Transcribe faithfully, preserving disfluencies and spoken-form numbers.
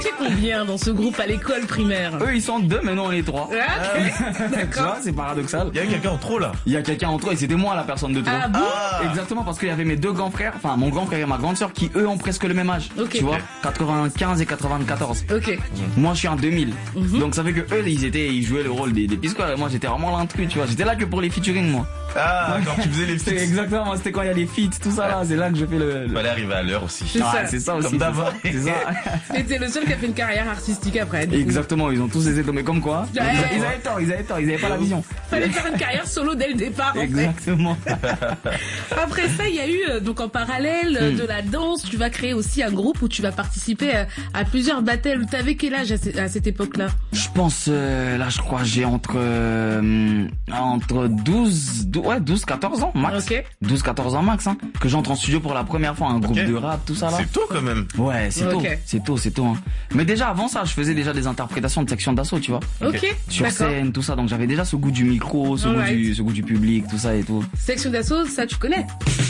C'est combien dans ce groupe à l'école primaire? Eux, ils sont deux, mais nous, on est trois. Ah, okay. Tu vois, c'est paradoxal. Il y a quelqu'un en trop, là. Il y a quelqu'un en trop et c'était moi la personne de trop. Ah bon? Ah. Exactement, parce qu'il y avait mes deux grands frères, enfin mon grand frère et ma grande sœur, qui eux ont presque le même âge. Ok. Tu vois, quatre-vingt-quinze et quatre-vingt-quatorze. Ok. Moi, je suis en deux mille. Mhm. Donc ça fait que eux, ils étaient, ils jouaient le rôle des, des piscoles et moi, j'étais vraiment l'intrus, tu vois. J'étais là que pour les featuring, moi. Ah, quand tu faisais les C'est feats. exactement, moi, c'était quand il y a les feats, tout ça là, c'est là que je fais le. le... Fallait arriver à l'heure aussi. C'est Ah, ça. c'est ça aussi. Comme d'avant. C'est ça. Et t'es le seul qui a fait une carrière artistique après. Du coup. Exactement, ils ont tous essayé de tomber comme quoi. Ouais. Ils, ils avaient tort, ils avaient tort, ils avaient pas la vision. Fallait faire une carrière solo dès le départ. En fait. Exactement. Après ça, il y a eu euh, donc en parallèle euh, Mm. de la danse, tu vas créer aussi un groupe où tu vas participer euh, à plusieurs battles. T'avais quel âge à, ce- à cette époque-là? Je pense, euh, là, je crois, j'ai entre, euh, entre douze, dou- ouais, douze, quatorze ans, max. Ok. douze, quatorze ans max, hein. Que j'entre en studio pour la première fois, un groupe Ok. de rap, tout ça là. C'est tôt quand même. Ouais, c'est Ok. tôt, c'est tôt, c'est tôt, hein. Mais déjà, avant ça, je faisais déjà des interprétations de section d'assaut, tu vois. Ok. Sur D'accord. scène, tout ça. Donc j'avais déjà ce goût du micro, ce goût Alright. du, ce goût du public, tout ça et tout. Section d'assaut, ça tu connais?